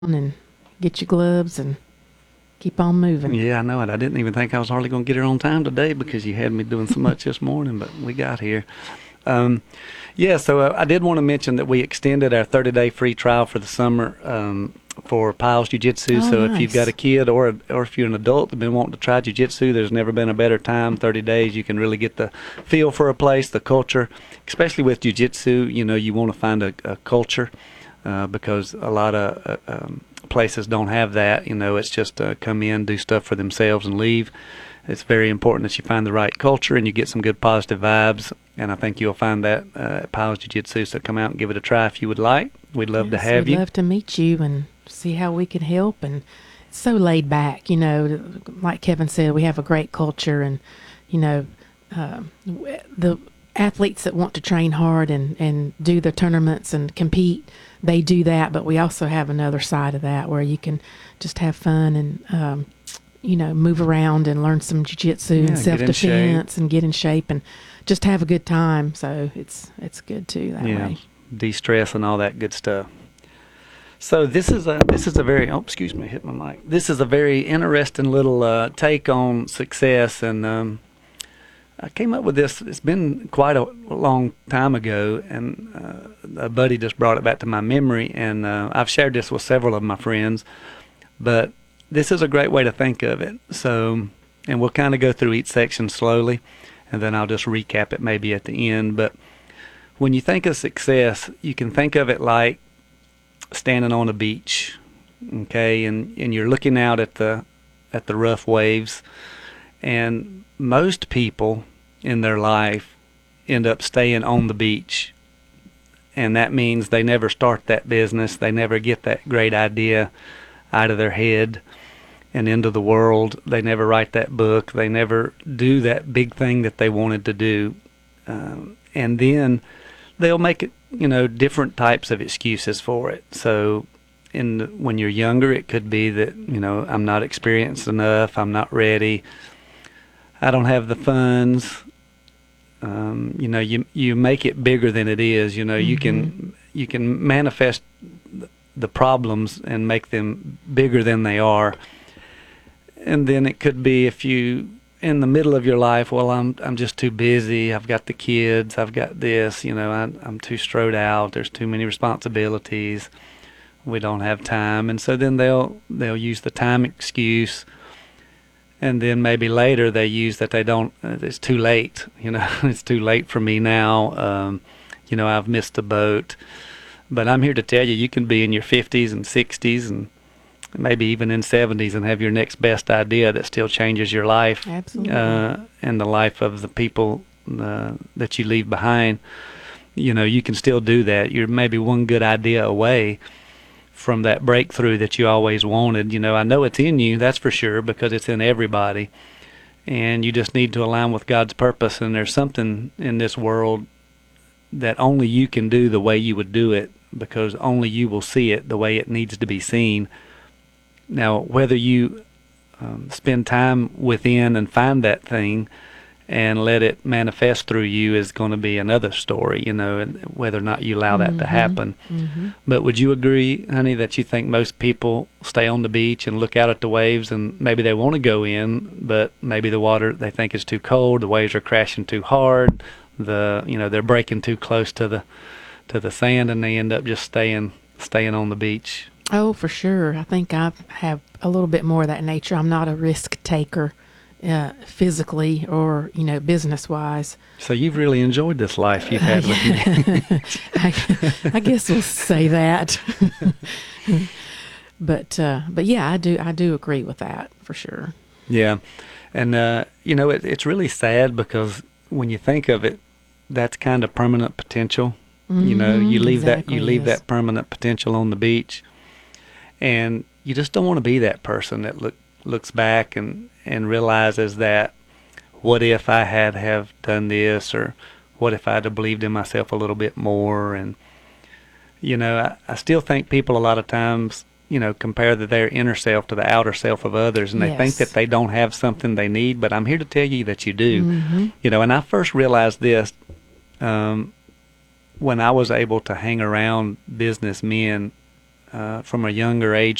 and get your gloves and keep on moving. Yeah, I know it. I didn't even think I was hardly going to get here on time today because you had me doing so much this morning, but we got here. Um, yeah, so I did want to mention that we extended our 30-day free trial for the summer for Piles Jiu Jitsu. Oh, So if you've got a nice. kid or if you're an adult that's been wanting to try Jiu Jitsu, there's never been a better time. 30 days, you can really get the feel for a place, the culture, especially with Jiu Jitsu. You know, you want to find a culture because a lot of places don't have that. You know, it's just come in, do stuff for themselves, and leave. It's very important that you find the right culture and you get some good positive vibes. And I think you'll find that at Piles Jiu Jitsu. So come out and give it a try if you would like. We'd love to Yes, have we'd you. love to meet you and see how we can help. And it's so laid back, like Kevin said, we have a great culture, and you know, the athletes that want to train hard and do the tournaments and compete, they do that. But we also have another side of that where you can just have fun and move around and learn some jujitsu and Yeah, get self in shape. defense and get in shape and just have a good time. So it's good too that Yeah, way. de-stress and all that good stuff. So this is a very excuse me, hit my mic. This is a very interesting little take on success, and I came up with this. It's been quite a long time ago, and a buddy just brought it back to my memory, and I've shared this with several of my friends. But this is a great way to think of it. So, and we'll kind of go through each section slowly, and then I'll just recap it maybe at the end. But when you think of success, you can think of it like standing on a beach, okay, and you're looking out at the rough waves, and most people in their life end up staying on the beach, and that means they never start that business, they never get that great idea out of their head and into the world, they never write that book, they never do that big thing that they wanted to do, and then they'll make it, different types of excuses for it. So when you're younger, it could be that, I'm not experienced enough, I'm not ready, I don't have the funds. You make it bigger than it is. You Mm-hmm. can manifest the problems and make them bigger than they are. And then it could be if you in the middle of your life, well, I'm just too busy. I've got the kids. I've got this. I'm too strode out. There's too many responsibilities. We don't have time, and so then they'll use the time excuse, and then maybe later they use that they don't. It's too late. It's too late for me now. I've missed the boat. But I'm here to tell you, you can be in your 50s and 60s and maybe even in 70s and have your next best idea that still changes your life Absolutely. and the life of the people that you leave behind. You can still do that. You're maybe one good idea away from that breakthrough that you always wanted. I know it's in you, that's for sure, because it's in everybody. And you just need to align with God's purpose. And there's something in this world that only you can do the way you would do it, because only you will see it the way it needs to be seen. Now, whether you spend time within and find that thing and let it manifest through you is going to be another story, and whether or not you allow that to Mm-hmm. happen. Mm-hmm. But would you agree, honey, that you think most people stay on the beach and look out at the waves, and maybe they want to go in, but maybe the water they think is too cold, the waves are crashing too hard, they're breaking too close to the sand, and they end up just staying on the beach. Oh, for sure. I think I have a little bit more of that nature. I'm not a risk taker, physically or business wise. So you've really enjoyed this life you've had with me. I guess we'll say that. But yeah, I do agree with that for sure. Yeah, and it's really sad because when you think of it, that's kind of permanent potential. You Mm-hmm. you Exactly leave is. that permanent potential on the beach, and you just don't want to be that person that looks back and realizes that what if I had have done this, or what if I'd have believed in myself a little bit more. And I still think people a lot of times compare their inner self to the outer self of others, and they think that Yes. they don't have something they need, but I'm here to tell you that you do. Mm-hmm. And I first realized this um, when I was able to hang around businessmen from a younger age